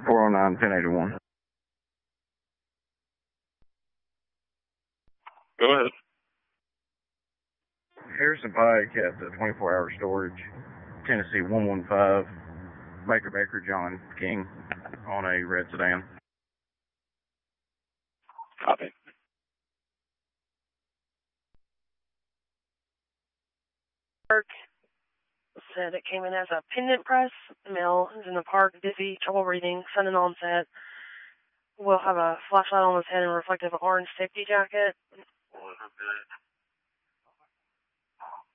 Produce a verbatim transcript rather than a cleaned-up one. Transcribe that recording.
four oh nine, ten eighty-one. Go ahead. Harrison Pike at the twenty-four hour storage, Tennessee one one five, Baker Baker, John King, on a red sedan. Copy. Said it came in as a pendant press. Male is in the park, dizzy, trouble breathing, sudden onset. Will have a flashlight on his head and reflective orange safety jacket.